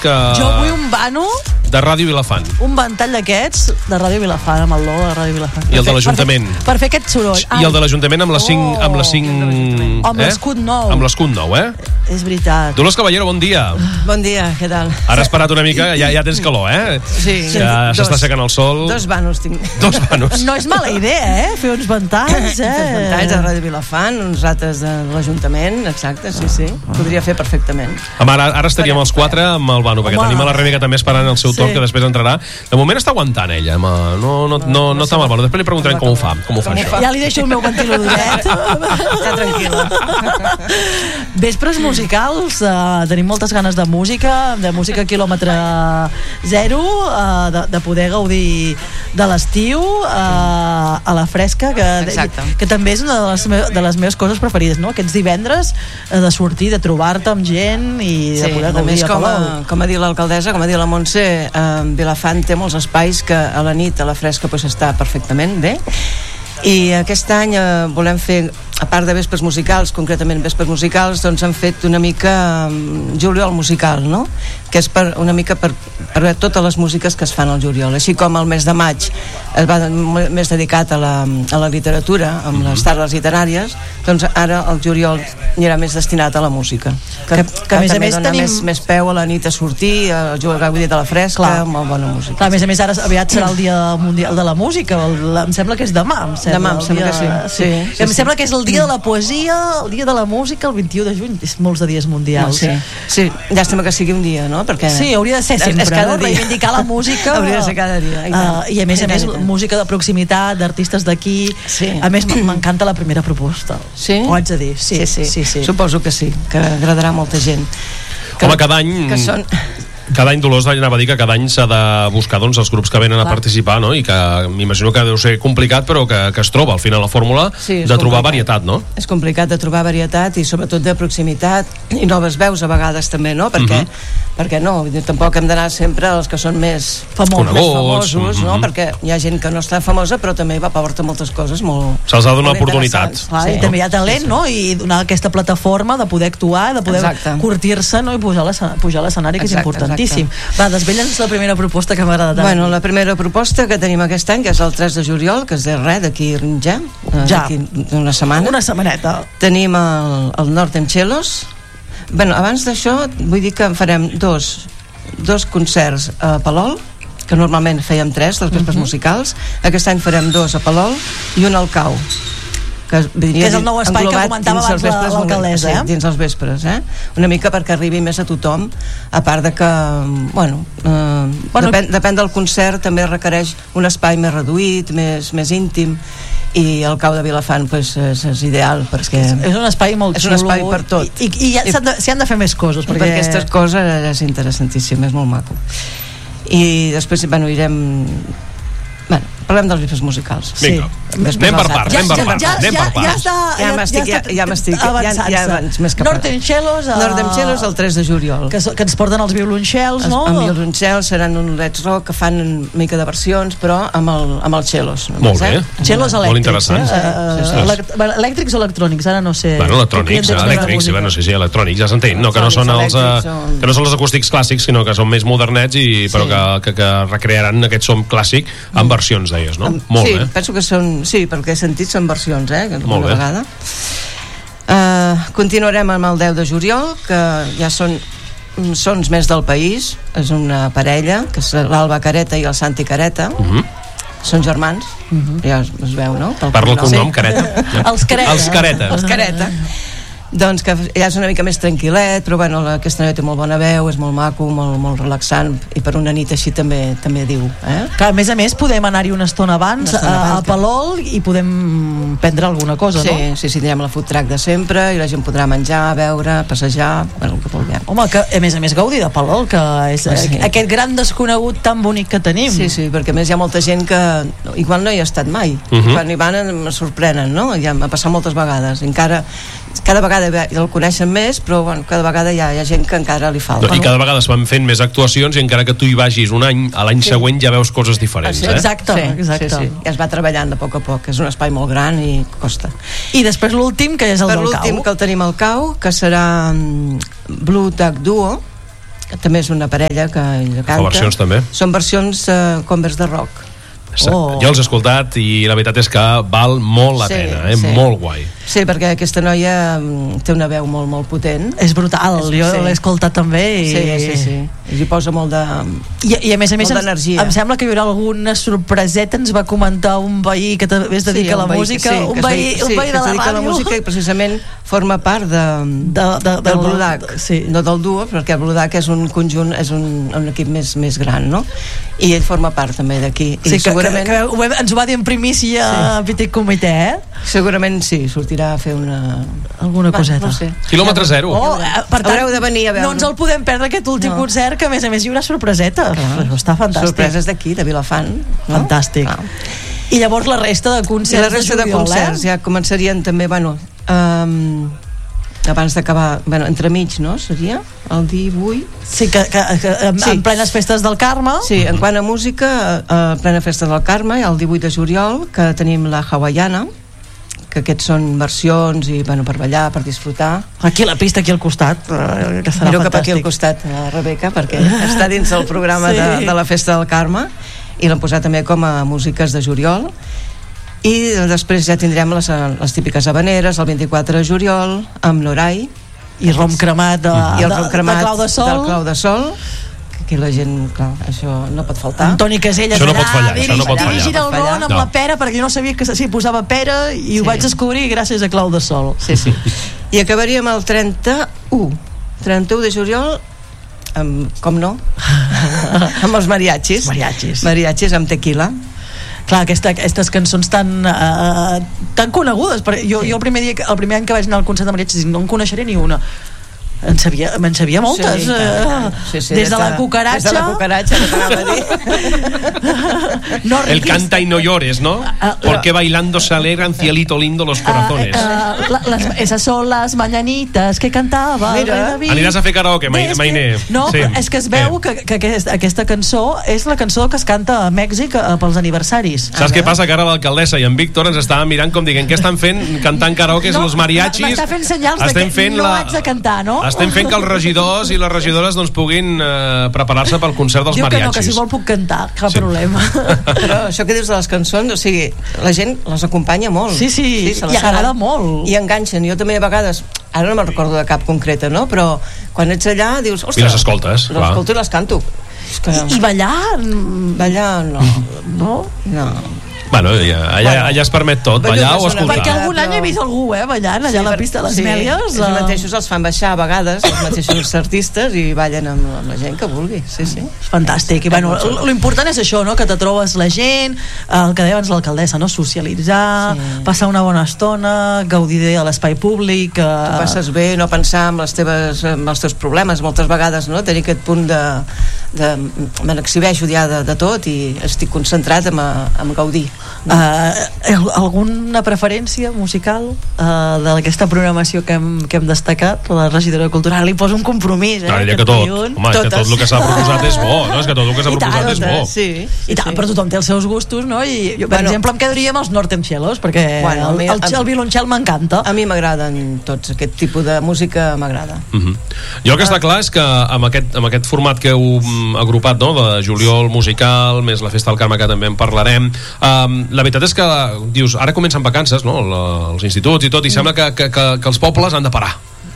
que... Jo vull un vano de Ràdio Vilafant. Un ventall d'aquests de Ràdio Vilafant, amb el logo de Ràdio Vilafant. I el de l'Ajuntament. Per fer aquest soroll. I el de l'Ajuntament amb les 5... Amb l'escut nou. Amb l'escut nou, És veritat. Dolors Caballero, bon dia. Bon dia, què tal? Ara has parat una mica, ja tens calor, Sí. Ja s'està secant el sol. 2 vanos tinc. 2 vanos. No és mala idea, fer uns ventalls, Fer uns ventalls de Ràdio Vilafant, uns rates de l'Ajuntament, exacte, sí. Podria fer perfectament. Ara estaríem els 4 amb el vano, perquè tenim a la Rebe que també esperant el seu torn, que després entrarà. De moment està aguantant ella, no està mal. Després li preguntarem com ho fa això. Ja li deixo el meu ventiladorret. Està tranquil·la. Vespres musicals, tenim moltes ganes de música quilòmetre zero, de poder gaudir de l'estiu a la fresca, que també és una de les meves coses preferides, no? Aquests divendres de sortir, de trobar-te amb gent i de poder gaudir a Palol. Com ha dit l'alcaldessa, com ha dit la Montse, Vilafant té molts espais que a la nit, a la fresca, està perfectament bé, i aquest any volem fer, a part de vespres musicals, concretament vespres musicals, doncs hem fet una mica juliol musical, no? Que és una mica per veure totes les músiques que es fan al juliol, així com el mes de maig es va més dedicat a la literatura, amb les tardes literàries, doncs ara el juliol anirà més destinat a la música, que a més dona més peu a la nit a sortir, a gaudir de la fresca, amb bona música. Clar, a més ara aviat serà el Dia Mundial de la Música, em sembla que és demà, em sembla que sí. Em sembla que és el dia de la poesia, el dia de la música, el 21 de juny, és molts de dies mundials. Sí, llàstima que sigui un dia, no? Perquè sí, hauria de ser sempre, no? Reivindicar la música. Hauria de ser cada dia. I a més, música de proximitat, d'artistes d'aquí. A més, m'encanta la primera proposta. Sí? Ho haig de dir. Sí. Suposo que sí, que agradarà a molta gent. Home, cada any, Dolors, anava a dir que cada any s'ha de buscar els grups que venen a participar, no? I que m'imagino que deu ser complicat, però que es troba al final la fórmula de trobar varietat, no? És complicat de trobar varietat i sobretot de proximitat i noves veus a vegades també, no? Perquè no, tampoc hem d'anar sempre als que són més famosos, no? Perquè hi ha gent que no està famosa però també va portar moltes coses molt... Se'ls ha de donar oportunitat. I també hi ha talent, no? I donar aquesta plataforma de poder actuar, de poder curtir-se, no? I pujar a l'escenari, que és importantíssim. Va, desvetlla'ns la primera proposta que m'agrada tant. Bueno, la primera proposta que tenim aquest any, que és el 3 de juliol, que és de d'aquí d'aquí una setmana. Una setmaneta. Tenim el Northern Cellos. Bueno, abans d'això, vull dir que farem dos concerts a Palol, que normalment fèiem 3 dels vespres musicals. Aquest any farem 2 a Palol i un al Cau, que és el nou espai que comentava abans l'alcaldessa, dins els vespres, una mica perquè arribi més a tothom, a part de que depèn del concert, també requereix un espai més reduït, més íntim, i el Cau de Vilafant és ideal perquè és un espai molt xulo, és un espai per tot, i s'hi han de fer més coses perquè aquestes coses és interessantíssim, és molt maco. I després parlem dels vespres musicals. Vinga, anem per parts. Ja m'estic més que Northern Cellos el 3 de juliol, que ens porten els violoncels, no? Amb violoncels seran un Let's Rock que fan una mica de versions però amb els cellos. Molt bé, cellos molt interessants. Elèctrics o electrònics, ara no sé. Bueno, elèctrics, sí, electrònics, ja s'entén, que no són els acústics clàssics, sinó que són més modernets, però que recrearan aquest som clàssic amb versions d'elles, no? Molt bé. Penso que són, perquè he sentit són versions, molt bé. Vegada. Continuarem amb el 10 de juliol, que ja són sons més del país, és una parella, que és l'Alba Careta i el Santi Careta. Són germans, ja es veu, no? Parla el cognom, Careta. Els Careta. Doncs que ja és una mica més tranquil·let, però bueno, aquesta noia té molt bona veu, és molt maco, molt relaxant, i per una nit així també diu. Que a més podem anar-hi una estona abans a Palol i podem prendre alguna cosa, no? Sí, tindrem la food truck de sempre i la gent podrà menjar, beure, passejar, el que vulguem. Home, que a més gaudir de Palol, que és aquest gran desconegut tan bonic que tenim. Sí, perquè a més hi ha molta gent que igual no hi ha estat mai, quan hi van em sorprenen, no? Ja m'ha passat moltes vegades, encara cada vegada el coneixen més, però bueno, cada vegada hi ha gent que encara li falta. I cada vegada es van fent més actuacions i encara que tu hi vagis un any, a l'any següent ja veus coses diferents. Exacte. Ja es va treballant de poc a poc, és un espai molt gran i costa. I després l'últim, que és el del Cau. L'últim que el tenim al Cau, que serà Blue Duck Duo, també és una parella que canta. Fa versions també? Són versions covers de rock. Jo els he escoltat i la veritat és que val molt la pena, molt guai. Sí, perquè aquesta noia té una veu molt, molt potent. És brutal, jo l'he escoltat també sí. I hi posa molt de I a més d'energia. Em sembla que hi haurà alguna sorpreseta. Ens va comentar un veí que també es dedica a la música, un veí de la ràdio, a la música, i precisament forma part del Bludac, no del duo, perquè el Bludac és un conjunt, és un equip més gran, no? I ell forma part també d'aquí. Sí, segurament ens ho va dir en primícia Petit Comitè, segurament sí, sortirà a fer alguna coseta. No sé. Quilòmetre zero. Per tant, haureu de venir a veure. No ens el podem perdre aquest últim concert, que a més hi haurà sorpreseta. Està fantàstic. Sorpreses d'aquí, de Vilafant. Fantàstic. I llavors la resta de concerts de juliol, de concerts ja començarien també, abans d'acabar, entremig, no? Seria el 18. Sí, que en plenes festes del Carme. Sí, en quant a música, plena festa del Carme, el 18 de juliol, que tenim la hawaiana, que aquests són versions i per ballar, per disfrutar. Aquí a la pista, aquí al costat, que serà miro fantàstic. Cap aquí al costat, Rebeca, perquè està dins del programa de la festa del Carme, i l'han posat també com a músiques de juliol. I després ja tindrem les típiques habaneres el 24 de juliol amb l'Orai i rom cremat de Clau de Sol, del Clau de Sol, que aquí la gent, clar, això no pot faltar. Antoni Caselles això no pot fallar, dirigint el ron amb la pera, perquè jo no sabia que s'hi posava pera i ho vaig descobrir gràcies a Clau de Sol. Sí. I acabaríem el 31 de juliol com no amb els mariachis amb tequila. Clar, aquestes cançons tan conegudes. Jo el primer any que vaig anar al concert de mariachis no en coneixeré ni una. Me'n sabia moltes. Sí, des de la cucaratxa. El canta y no llores, ¿no? Porque bailando se alegran cielito lindo los corazones. Esas son las mañanitas que cantava el rei David. Aniràs a fer karaoke, Mainé? No, és que es veu que aquesta cançó és la cançó que es canta a Mèxic pels aniversaris. Saps què passa? Que ara l'alcaldessa i en Víctor ens estaven mirant com dient què estan fent cantant karaokes els mariachis. M'està fent senyals que no haig de cantar, no? Estem fent que els regidors i les regidores puguin preparar-se pel concert dels mariachis. Diu que si vol puc cantar, cap problema. Però això que dius de les cançons, o sigui, la gent les acompanya molt. Sí, i agrada molt. I enganxen. Jo també a vegades, ara no me'n recordo de cap concreta, no? Però quan ets allà dius, ostres, i les escoltes, les escolto i les canto. I ballar? Ballar no. Bueno, allà es permet tot, ballar o escoltar. Perquè algun any he vist algú ballant allà a la pista de les Mèlies. Els mateixos els fan baixar a vegades, els mateixos artistes, i ballen amb la gent que vulgui. Sí. Fantàstic. I bueno, l'important és això, no? Que te trobes la gent, el que deia abans l'alcaldessa, no? Socialitzar, passar una bona estona, gaudir de l'espai públic. Tu passes bé, no pensar en els teus problemes, moltes vegades, no? Tenir aquest punt me n'exhibeixo ja de tot i estic concentrat en gaudir. Alguna preferència musical d'aquesta programació que hem destacat? La regidora de Cultura li posa un compromís, que tot, home, és que tot el que s'ha proposat és bo, no? És que tot el que s'ha proposat és bo. I tant, però tothom té els seus gustos, no? I jo, per exemple, em quedaria amb els Northern Cielos, perquè el violoncel m'encanta. A mi m'agraden tots, aquest tipus de música m'agrada. Jo el que està clar és que amb aquest format que heu agrupat, no? De juliol musical, més la festa del Carme, que també en parlarem, la veritat és que dius, ara comencen vacances, no? Els instituts i tot, i sembla que els pobles han de parar.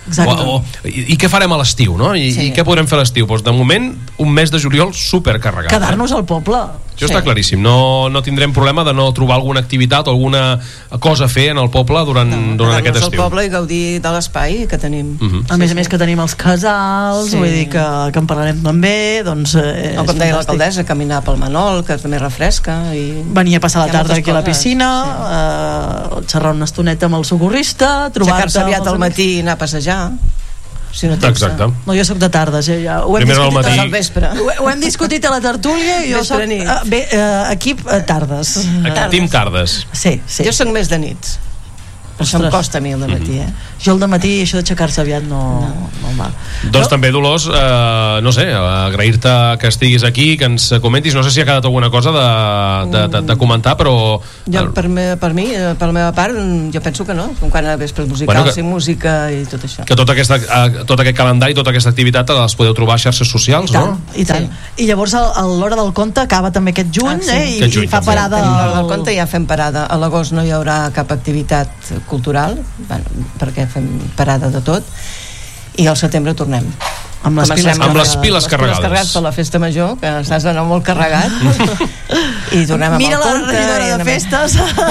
I què farem a l'estiu, no? I què podrem fer a l'estiu? Doncs de moment, un mes de juliol supercarregat. Quedar-nos al poble. Això està claríssim, no tindrem problema de no trobar alguna activitat o alguna cosa a fer en el poble durant aquest estiu. Al poble i gaudir de l'espai que tenim. A més que tenim els casals, vull dir que en parlarem també, doncs... O com deia l'alcaldessa, caminar pel Manol, que també refresca. Venir a passar la tarda aquí a la piscina, xerrar una estoneta amb el socorrista, trobar-te... Aixecar-se aviat al matí i anar a passejar. Si no exacte. No, jo soc de tardes, ja. Ho hem discutit a la tertúlia i jo soc equip tardes. Team tardes. Sí. Jo soc més de nits. Però això em costa a mi al matí, Jo al dematí això d'aixecar-se aviat no va. Doncs també, Dolors, no sé, agrair-te que estiguis aquí, que ens comentis, no sé si ha quedat alguna cosa de comentar, però... Jo, per mi, per la meva part, jo penso que no, com quan a vespres musicals i música i tot això. Que tot aquest calendari, tota aquesta activitat les podeu trobar a xarxes socials, no? I tant. I llavors l'Hora del Conte acaba també aquest juny, i fa parada... L'Hora del Conte ja fem parada. A l'agost no hi haurà cap activitat cultural, perquè fem parada de tot, i al setembre tornem amb les piles carregades per la festa major, que estàs d'anar molt carregat i tornem amb el Conte. Mira la regidora de festes.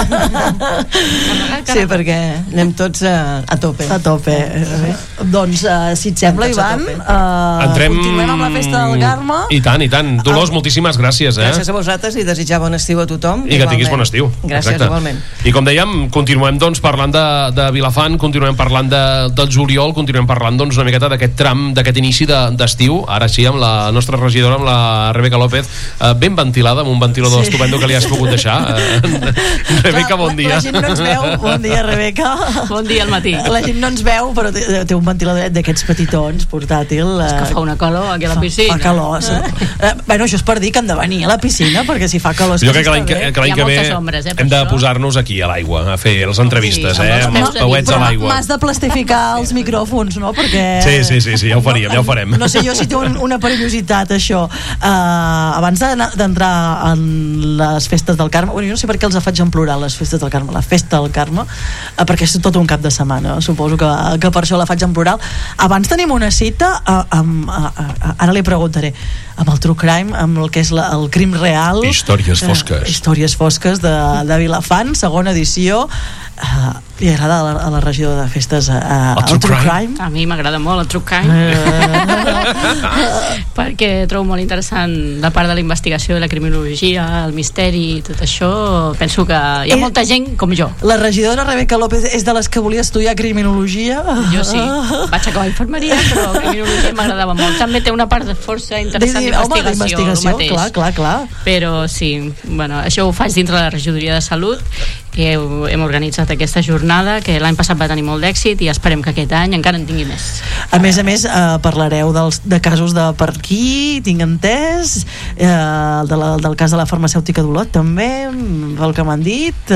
Sí, perquè anem tots a tope. Doncs, si et sembla, Ivan, continuem amb la festa del Carme. I tant. Dolors, moltíssimes gràcies. Gràcies a vosaltres i desitjar bon estiu a tothom. I que tinguis bon estiu. Gràcies, igualment. I com dèiem, continuem parlant de Vilafant, continuem parlant del juliol, continuem parlant una miqueta d'aquest tram, d'aquest inici d'estiu, ara sí, amb la nostra regidora, amb la Rebeca López, ben ventilada, amb un ventilador estupendo que li has pogut deixar. Rebeca, bon dia. La gent no ens veu. Bon dia, Rebeca. Bon dia al matí. La gent no ens veu, però té un ventilador d'aquests petitons, portàtil. És que fa una calor aquí a la piscina. Fa calor. Bueno, això és per dir que han de venir a la piscina, perquè si fa calor... Jo crec que l'any que ve hem de posar-nos aquí a l'aigua, a fer les entrevistes, amb els pauets a l'aigua. M'has de plastificar els micròfons, no? Perquè... Sí, ja ho faríem. No sé jo si té una perillositat, això. Abans d'entrar en les festes del Carme, jo no sé per què els faig en plural, les festes del Carme, la festa del Carme, perquè és tot un cap de setmana, suposo que per això la faig en plural. Abans tenim una cita, ara li preguntaré, amb el True Crime, amb el que és el crim real. Històries fosques de Vilafant, segona edició. Li agrada a la regidora de festes el True Crime? A mi m'agrada molt el True Crime perquè trobo molt interessant la part de la investigació, la criminologia, el misteri, tot això. Penso que hi ha molta gent com jo. La regidora Rebeca López és de les que volia estudiar criminologia? Jo sí, vaig acabar infermeria, però criminologia m'agradava molt. També té una part de força interessant d'investigació, clar. Però sí, bueno, això ho faig dintre la regidoria de salut, que hem organitzat aquesta jornada, que l'any passat va tenir molt d'èxit i esperem que aquest any encara en tingui més. A més, parlareu de casos de per aquí, tinc entès, del cas de la farmacèutica d'Olot també, pel que m'han dit,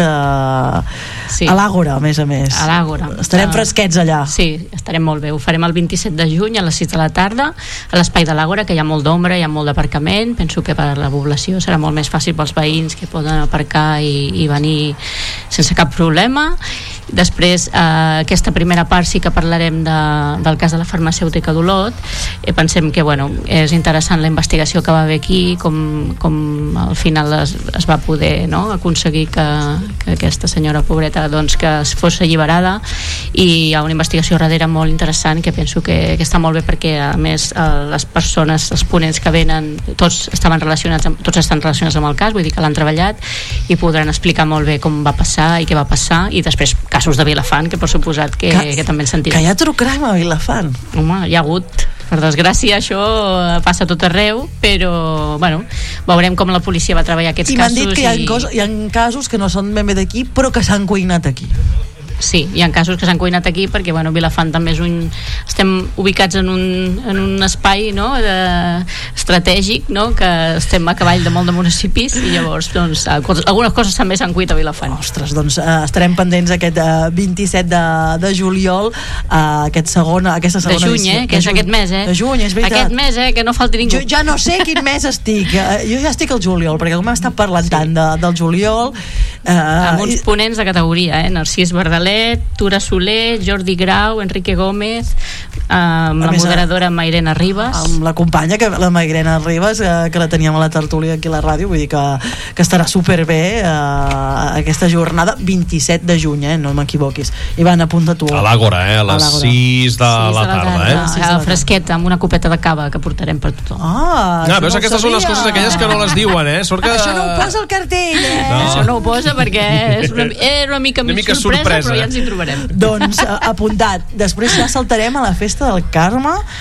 sí. A l'Àgora, a més. A l'Àgora. Estarem fresquets allà. Sí, estarem molt bé. Ho farem el 27 de juny a les 6 de la tarda a l'espai de l'Àgora, que hi ha molt d'ombra, hi ha molt d'aparcament. Penso que per la població serà molt més fàcil pels veïns que poden aparcar i venir sense cap problema. Després, aquesta primera part sí que parlarem del cas de la farmacèutica d'Olot. Pensem que és interessant la investigació que va haver aquí, com al final es va poder aconseguir que aquesta senyora pobreta que es fos alliberada, i hi ha una investigació darrere molt interessant que penso que està molt bé, perquè a més les persones, els ponents que venen, tots estan relacionats amb el cas, vull dir que l'han treballat i podran explicar molt bé com va passar i què va passar, i després casos de Vilafant, que per suposat que també en sentirem. Que hi ha True Crime a Vilafant. Home, hi ha hagut. Per desgràcia, això passa tot arreu, però, veurem com la policia va treballar aquests casos. I m'han dit que hi ha casos que no són ben bé d'aquí, però que s'han cuinat aquí. Sí, hi ha casos que s'han cuinat aquí perquè Vilafant també és estem ubicats en un espai estratègic, que estem a cavall de molt de municipis, i llavors algunes coses també s'han cuit a Vilafant. Ostres, doncs estarem pendents aquest 27 de juliol, aquesta segona de juny, edició. Que és aquest mes, de juny, és veritat. Aquest mes, que no falti ningú. Jo ja no sé quin mes estic, jo ja estic al juliol, perquè com hem estat parlant tant del juliol, amb uns ponents de categoria, Narcís Verdaler, Tura Soler, Jordi Grau, Enrique Gómez, amb la moderadora Mairena Ribas, amb la companya, la Mairena Ribas, que la teníem a la tertúlia aquí a la ràdio, vull dir que estarà superbé aquesta jornada 27 de juny, no m'equivoquis. Ivan, apunta tu. A l'Àgora, a les 6 de la tarda. Fresqueta, amb una copeta de cava que portarem per tothom. Veus, aquestes són les coses aquelles que no les diuen, Sort que... Això no ho posa al cartell, No. Això no ho posa perquè era una mica més sorpresa, però ja ens hi trobarem. Doncs apuntat. Després ja saltarem a la festa del Carme,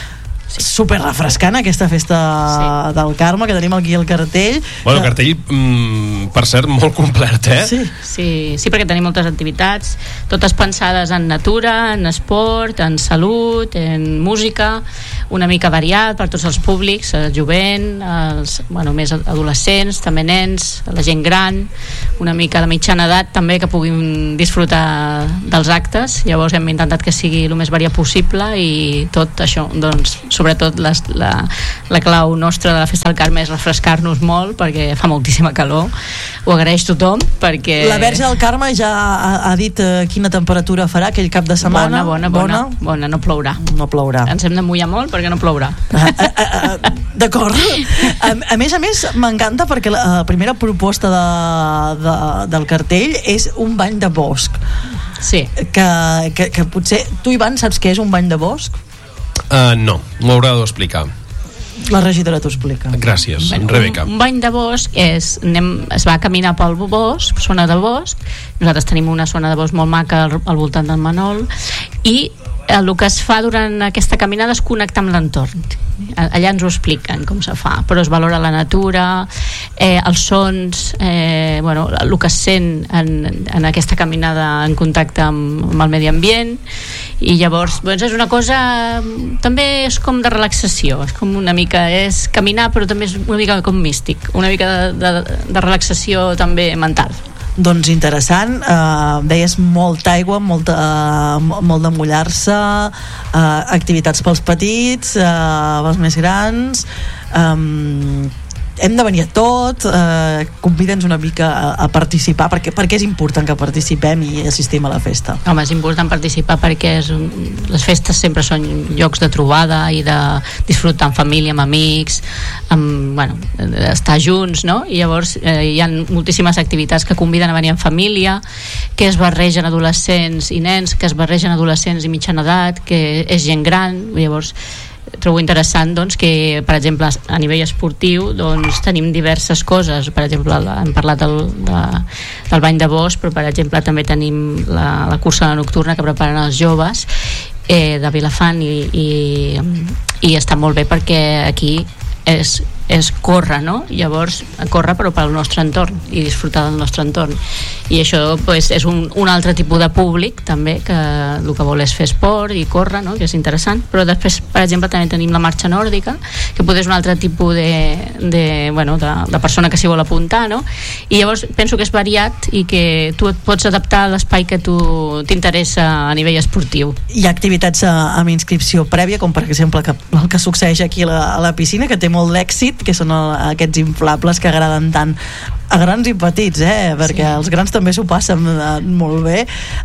super refrescant aquesta festa del Carme, que tenim aquí al cartell. Bueno, cartell, per cert, molt complet, Sí, perquè tenim moltes activitats, totes pensades en natura, en esport, en salut, en música, una mica variat per tots els públics, el jovent, més adolescents, també nens, la gent gran, una mica de mitjana edat també, que puguin disfrutar dels actes. Llavors hem intentat que sigui el més variat possible, i tot això, doncs, sobretot la clau nostra de la Festa del Carme és refrescar-nos molt, perquè fa moltíssima calor. Ho agraeix tothom, perquè... La Verge del Carme ja ha dit quina temperatura farà aquell cap de setmana. Bona, no plourà. No plourà. Ens hem de mullar molt perquè no plourà. D'acord. A més, m'encanta perquè la primera proposta del cartell és un bany de bosc. Sí. Que potser... Tu, Ivan, saps què és un bany de bosc? No, m'ho haurà d'explicar. La regidora t'ho explica. Gràcies, Rebeca. Un bany de bosc es va caminar pel bosc, zona de bosc. Nosaltres tenim una zona de bosc molt maca al voltant del Manol, i el que es fa durant aquesta caminada és connectar amb l'entorn. Allà ens ho expliquen com se fa, però es valora la natura, els sons, el que es sent en aquesta caminada en contacte amb el medi ambient. I llavors és una cosa, també és com de relaxació, és com una mica, és caminar, però també és una mica com místic, una mica de relaxació també mental. Doncs interessant, deies molta aigua, molt de mullar-se, activitats pels petits, pels més grans, hem de venir a tot, convida'ns una mica a participar, perquè és important que participem i assistim a la festa. Home, és important participar perquè les festes sempre són llocs de trobada i de disfrutar en família, amb amics, estar junts, no? I llavors hi ha moltíssimes activitats que conviden a venir en família, que es barregen adolescents i nens, que es barregen adolescents i mitjana edat, que és gent gran. Llavors trobo interessant, doncs, que per exemple a nivell esportiu doncs tenim diverses coses. Per exemple, hem parlat del bany de bosc, però per exemple també tenim la cursa nocturna que preparen els joves de Vilafant, i està molt bé perquè aquí és córrer, no? Llavors córrer però pel nostre entorn i disfrutar del nostre entorn, i això és un altre tipus de públic també, que el que vol és fer esport i córrer, no? Que és interessant. Però després, per exemple, també tenim la marxa nòrdica, que potser és un altre tipus de persona que s'hi vol apuntar, no? I llavors penso que és variat i que tu et pots adaptar a l'espai que tu t'interessa a nivell esportiu. Hi ha activitats amb inscripció prèvia, com per exemple el que succeeix aquí a la piscina, que té molt d'èxit, que són aquests inflables que agraden tant a grans i petits, perquè els grans també s'ho passen molt bé.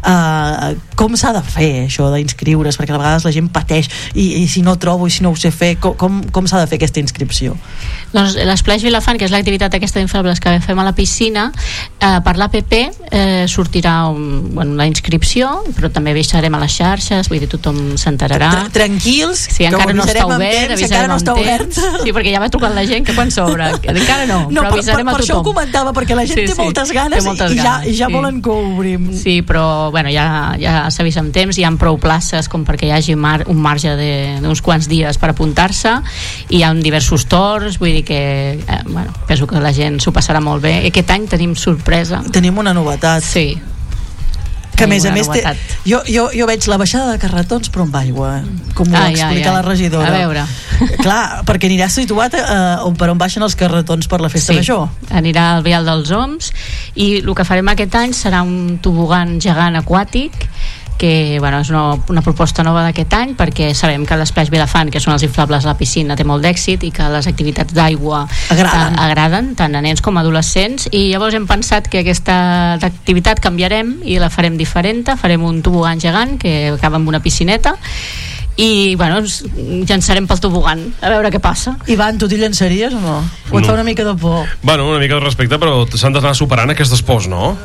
Com s'ha de fer això d'inscriure's? Perquè a vegades la gent pateix i si no trobo i si no ho sé fer, com s'ha de fer aquesta inscripció? Doncs l'Splash Vilafant, que és l'activitat aquesta d'inflables que fem a la piscina, per l'APP sortirà la inscripció, però també avisarem a les xarxes, vull dir, tothom s'enterarà. Tranquils, sí, encara no està obert, avisarem amb temps. Sí, perquè ja va trucant la gent que quan s'obre, encara no, però avisarem a tothom. Per això ho comentava, perquè la gent té moltes ganes i ja volen que ho obrim. Sí, però ja s'avisa amb temps, hi ha prou places com perquè hi hagi un marge d'uns quants dies per apuntar-se, i hi ha diversos torns, vull dir que penso que la gent s'ho passarà molt bé. Aquest any tenim sorpresa. Tenim una novetat. Sí. Que a més jo veig la baixada de carretons però amb aigua, com ho explica la regidora. A veure. Clar, perquè anirà situat per on baixen els carretons per la festa major. Anirà al Vial dels Oms, i el que farem aquest any serà un tobogan gegant aquàtic, que és una proposta nova d'aquest any, perquè sabem que l'Splash Vilafant, que són els inflables a la piscina, té molt d'èxit i que les activitats d'aigua agraden tant a nens com a adolescents, i llavors hem pensat que aquesta activitat canviarem i la farem diferent. Farem un tobogan gegant que acaba amb una piscineta i ens llançarem pel tobogan a veure què passa. Ivan, tu t'hi llançaries o no? O et fa una mica de por? Una mica de respecte, però s'han d'anar superant aquestes pors, no?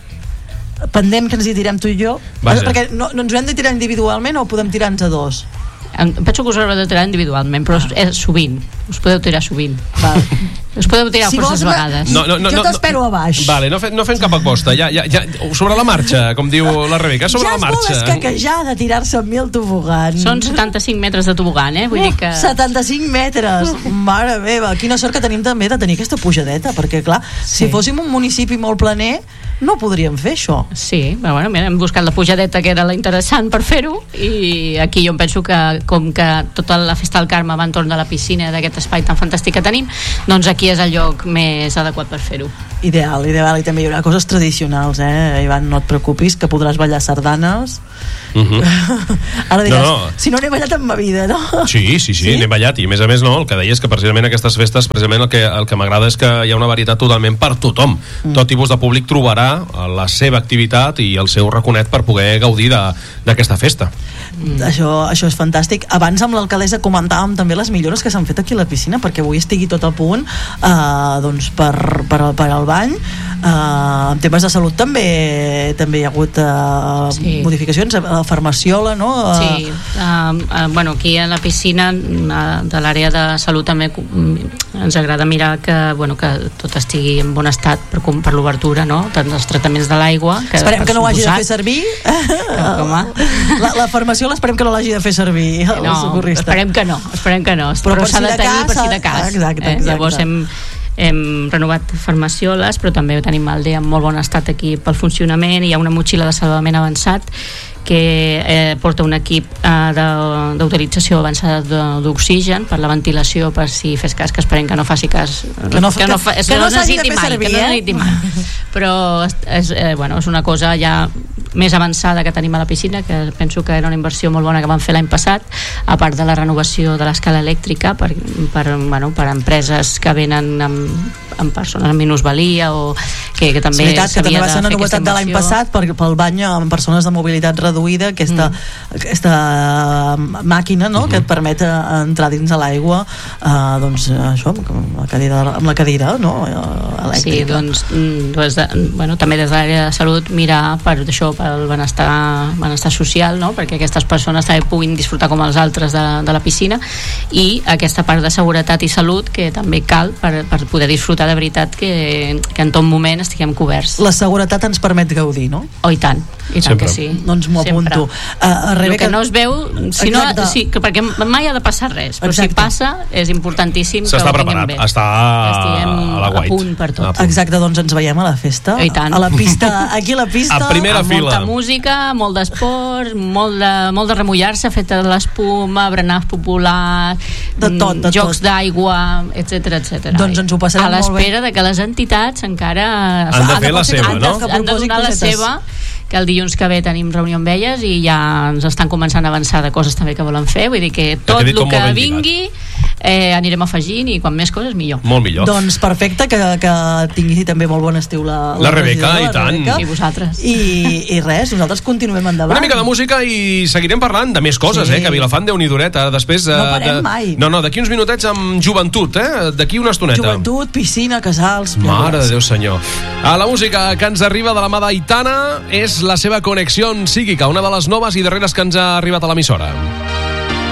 Pendent que ens hi tirem tu i jo. Vaja. Perquè no ens hem de tirar individualment o podem tirar-nos a dos? penso que us haureu de tirar individualment, però sovint, us podeu tirar sovint. Us podeu tirar forces vegades. Jo t'espero a baix. Vale, no fem cap aposta, ja, sobre la marxa, com diu la Rebeca, sobre la marxa. Ja es vol escaquejar de tirar-se amb mi al tobogan. Són 75 metres de tobogan, vull dir que... 75 metres! Mare meva, quina sort que tenim també de tenir aquesta pujadeta, perquè clar, si fóssim un municipi molt planer, no podríem fer això. Sí, però bueno, mira, hem buscat la pujadeta que era la interessant per fer-ho, i aquí jo em penso que com que tota la festa del Carme va entorn de la piscina, d'aquest espai tan fantàstic que tenim, doncs aquí és el lloc més adequat per fer-ho. Ideal, i també hi haurà coses tradicionals, Ivan, no et preocupis, que podràs ballar sardanes. Ara diràs, si no n'he ballat en ma vida, no? Sí, n'he ballat, i a més el que deies que precisament aquestes festes, precisament el que m'agrada és que hi ha una varietat totalment per tothom. Tot tipus de públic trobarà la seva activitat i el seu raconet per poder gaudir d'aquesta festa. Això és fantàstic. Abans amb l'alcaldessa comentàvem també les millores que s'han fet aquí a la piscina perquè avui estigui tot a punt doncs per al bany. En temes de salut també hi ha hagut modificacions. La farmaciola, no? Sí, bueno, aquí a la piscina de l'àrea de salut també ens agrada mirar que tot estigui en bon estat per l'obertura, no? Tant els tractaments de l'aigua, esperem que no ho hagi de fer servir. La farmaciola esperem que no l'hagi de fer servir el socorrista. Esperem que no, però s'ha de tenir per si de cas. Exacte. Llavors hem renovat farmacioles, però també tenim Aldea en molt bon estat aquí pel funcionament. Hi ha una motxilla de salvament avançat que porta un equip d'utilització avançada d'oxigen per la ventilació, per si fes cas, que esperem que no faci cas, que no necessiti mai, però és una cosa ja més avançada que tenim a la piscina, que penso que era una inversió molt bona que vam fer l'any passat, a part de la renovació de l'escala elèctrica per empreses que venen amb persones amb minusvalia o que també s'havia de fer aquesta inversió. Que també va ser una novetat de l'any passat pel bany amb persones de mobilitat reduïda, aquesta màquina, no? Que et permet entrar dins de l'aigua això, amb la cadira, no? Elèctrica. Sí, també des de l'àrea de salut mirar per això, pel benestar social, no? Perquè aquestes persones també puguin disfrutar com els altres de la piscina, i aquesta part de seguretat i salut que també cal per poder disfrutar de veritat que en tot moment estiguem coberts. La seguretat ens permet gaudir, no? Oh, i tant que sí. Doncs m'ho apunto. El que no es veu, perquè mai ha de passar res, però si passa és importantíssim que ho tinguem bé. Estiguem a la guait. A punt per tot. Exacte, doncs ens veiem a la festa. I tant. A la pista, aquí a la pista. A primera fila. Molta música, molt d'esport, molt de remullar-se, feta de l'espuma, berenars populars, de tot. Jocs d'aigua, etc. Doncs ens ho passarem molt bé. A l'espera de que les entitats encara han de fer la seva, no? Han de donar la seva, que el dilluns que ve tenim reunió amb elles i ja ens estan començant a avançar de coses també que volen fer, vull dir que tot el que vingui anirem afegint, i quan més coses millor. Molt millor. Doncs perfecte, que tingui també molt bon estiu la Rebeca, i tant. I vosaltres. I res, nosaltres continuem endavant. Una mica de música i seguirem parlant de més coses, que Vilafant, Déu-n'hi-do, després... No parem mai. No, d'aquí uns minutets amb joventut, d'aquí una estoneta. Joventut, piscina, casals... Mare de Déu senyor. La música que ens arriba de la mà d'Aitana és la seva Connexió Psíquica, una de les noves i darreres que ens ha arribat a l'emissora.